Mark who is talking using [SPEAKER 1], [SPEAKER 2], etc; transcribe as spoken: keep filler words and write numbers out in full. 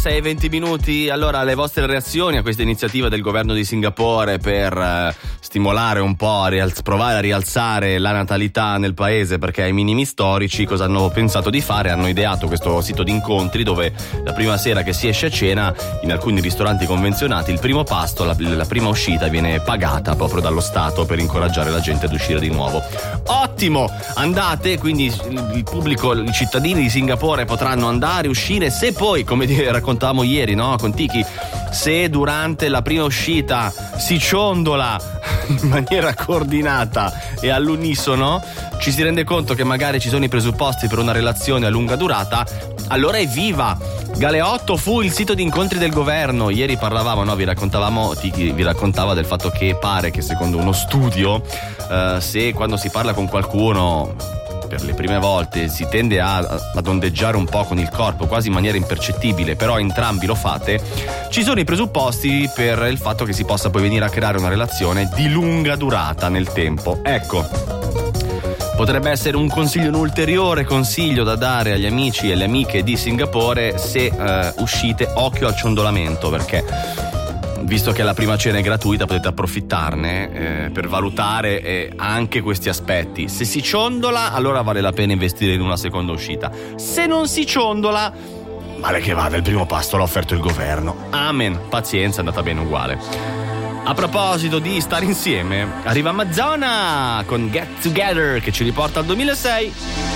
[SPEAKER 1] sei e venti minuti. Allora, le vostre reazioni a questa iniziativa del governo di Singapore per eh, stimolare un po', a rialz- provare a rialzare la natalità nel paese, perché ai minimi storici cosa hanno pensato di fare? Hanno ideato questo sito di incontri dove la prima sera che si esce a cena, in alcuni ristoranti convenzionati, il primo pasto, la, la prima uscita viene pagata proprio dallo Stato per incoraggiare la gente ad uscire di nuovo. Ottimo! Andate, quindi il pubblico, i cittadini di Singapore potranno andare, uscire, se poi, come raccontavamo ieri, no, con Tiki, se durante la prima uscita si ciondola in maniera coordinata e all'unisono, ci si rende conto che magari ci sono i presupposti per una relazione a lunga durata, allora evviva! Galeotto fu il sito di incontri del governo. Ieri parlavamo, no, vi raccontavamo, Tiki vi raccontava del fatto che pare che secondo uno studio, eh, se quando si parla con qualcuno per le prime volte si tende a, ad ondeggiare un po' con il corpo, quasi in maniera impercettibile, però entrambi lo fate, ci sono i presupposti per il fatto che si possa poi venire a creare una relazione di lunga durata nel tempo. Ecco, potrebbe essere un consiglio, un ulteriore consiglio da dare agli amici e alle amiche di Singapore: se eh, uscite, occhio al ciondolamento, perché visto che la prima cena è gratuita potete approfittarne eh, per valutare eh, anche questi aspetti. Se si ciondola, allora vale la pena investire in una seconda uscita. Se non si ciondola, male che vada, il primo pasto l'ha offerto il governo. Amen, pazienza, è andata bene uguale. A proposito di stare insieme, arriva Madonna con Get Together che ci riporta al duemilasei.